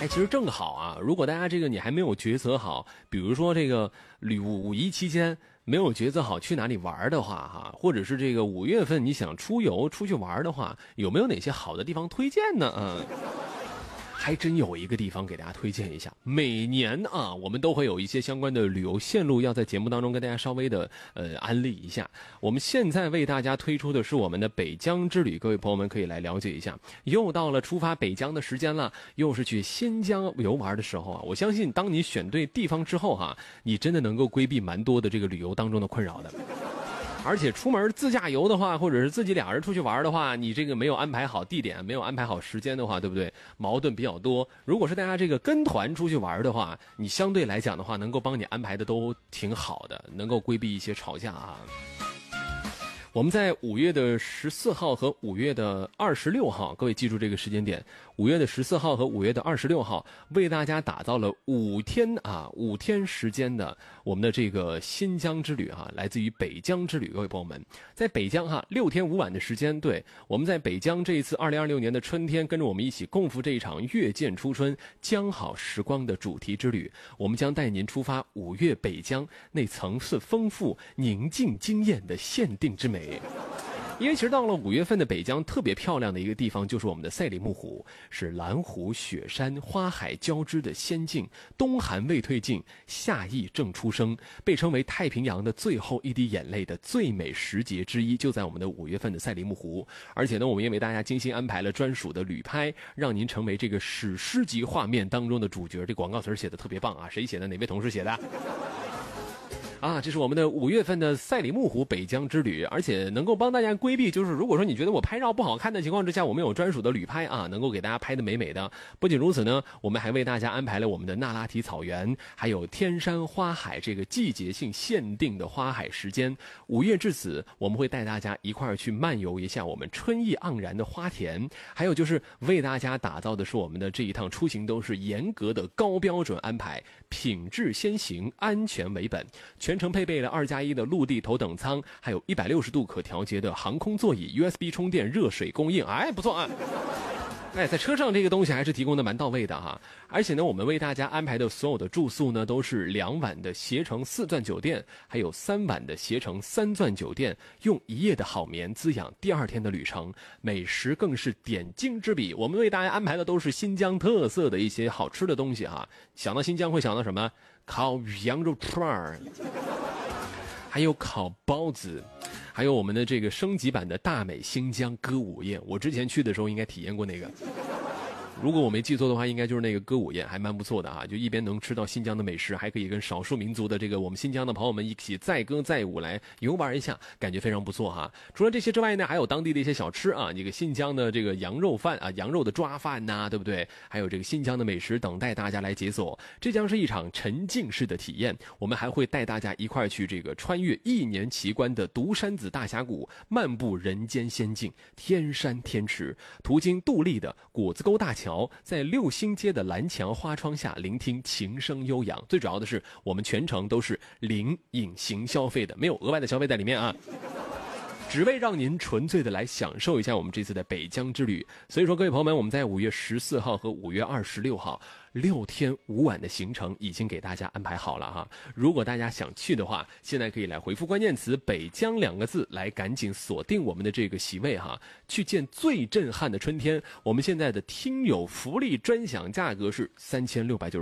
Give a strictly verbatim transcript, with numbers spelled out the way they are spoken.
哎，其实正好啊，如果大家这个你还没有抉择好，比如说这个旅五一期间没有抉择好去哪里玩的话哈，或者是这个五月份你想出游出去玩的话，有没有哪些好的地方推荐呢？嗯。还真有一个地方给大家推荐一下，每年啊，我们都会有一些相关的旅游线路要在节目当中跟大家稍微的呃安利一下。我们现在为大家推出的是我们的北疆之旅，各位朋友们可以来了解一下。又到了出发北疆的时间了，又是去新疆游玩的时候啊，我相信当你选对地方之后哈、啊，你真的能够规避蛮多的这个旅游当中的困扰的。而且出门自驾游的话，或者是自己俩人出去玩的话，你这个没有安排好地点，没有安排好时间的话，对不对？矛盾比较多。如果是大家这个跟团出去玩的话，你相对来讲的话，能够帮你安排的都挺好的，能够规避一些吵架啊。我们在五月的十四号和五月的二十六号，各位记住这个时间点，五月的十四号和五月的二十六号，为大家打造了五天啊五天时间的我们的这个新疆之旅哈、啊，来自于北疆之旅，各位朋友们，在北疆哈、啊、六天五晚的时间，对，我们在北疆这一次二零二六年的春天，跟着我们一起共赴这一场月见初春疆好时光的主题之旅，我们将带您出发五月北疆那层次丰富、宁静惊艳的限定之美。因为其实到了五月份的北疆，特别漂亮的一个地方就是我们的赛里木湖，是蓝湖、雪山、花海交织的仙境，冬寒未退尽，夏意正初生，被称为太平洋的最后一滴眼泪的最美时节之一，就在我们的五月份的赛里木湖。而且呢，我们也为大家精心安排了专属的旅拍，让您成为这个史诗级画面当中的主角。这广告词写的特别棒啊，谁写的？哪位同事写的？啊，这是我们的五月份的赛里木湖北疆之旅，而且能够帮大家规避，就是如果说你觉得我拍照不好看的情况之下，我们有专属的旅拍啊，能够给大家拍的美美的。不仅如此呢，我们还为大家安排了我们的那拉提草原，还有天山花海这个季节性限定的花海时间。五月至此，我们会带大家一块儿去漫游一下我们春意盎然的花田，还有就是为大家打造的是我们的这一趟出行都是严格的高标准安排，品质先行，安全为本。全程配备了二加一的陆地头等舱，还有一百六十度可调节的航空座椅 U S B 充电热水供应，哎，不错啊。哎，在车上这个东西还是提供的蛮到位的哈，而且呢，我们为大家安排的所有的住宿呢，都是两晚的携程四钻酒店，还有三晚的携程三钻酒店，用一夜的好眠滋养第二天的旅程，美食更是点睛之笔。我们为大家安排的都是新疆特色的一些好吃的东西哈，想到新疆会想到什么？烤羊肉串儿，还有烤包子。还有我们的这个升级版的大美新疆歌舞宴，我之前去的时候应该体验过那个，如果我没记错的话，应该就是那个歌舞宴，还蛮不错的啊！就一边能吃到新疆的美食，还可以跟少数民族的这个我们新疆的朋友们一起载歌载舞来游玩一下，感觉非常不错哈。除了这些之外呢，还有当地的一些小吃啊，这个新疆的这个羊肉饭啊，羊肉的抓饭呐、啊，对不对？还有这个新疆的美食等待大家来解锁。这将是一场沉浸式的体验，我们还会带大家一块去这个穿越一年奇观的独山子大峡谷，漫步人间仙境，天山天池，途经杜丽的果子沟大桥。在六星街的蓝墙花窗下聆听琴声悠扬，最主要的是我们全程都是零隐形消费的，没有额外的消费在里面啊，只为让您纯粹的来享受一下我们这次的北疆之旅。所以说各位朋友们，我们在五月十四号和五月二十六号六天五晚的行程已经给大家安排好了哈。如果大家想去的话，现在可以来回复关键词北疆两个字，来赶紧锁定我们的这个席位哈，去见最震撼的春天。我们现在的听友福利专享价格是三千六百九十